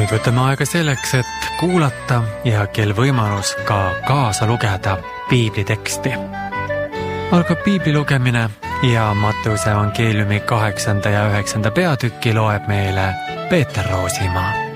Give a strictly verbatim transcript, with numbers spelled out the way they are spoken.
nüüd võtame aega selleks, et kuulata ja kel võimalus ka kaasa lugeda piibli teksti. Algab piibli lugemine ja Matteuse evangeeliumi kaheksanda ja üheksanda peatükki loeb meile Peeter Roosimaa.